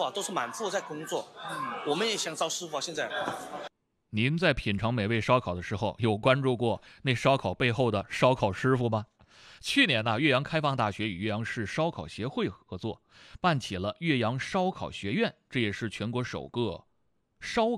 傅都是满腹在工作，我们也想招师傅现在。 您在品尝美味烧烤的时候，有关注过那烧烤背后的烧烤师傅吗？去年呢，岳阳开放大学与岳阳市烧烤协会合作，办起了岳阳烧烤学院，这也是全国首个烧